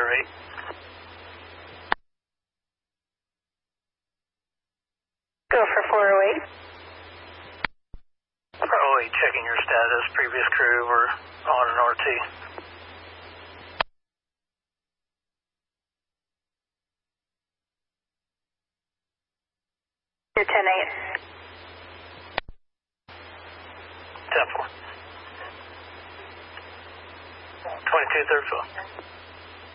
408. Go for 408. 408, checking your status. Previous crew were on an RT. You're 10-8. 10-4. 22, third floor.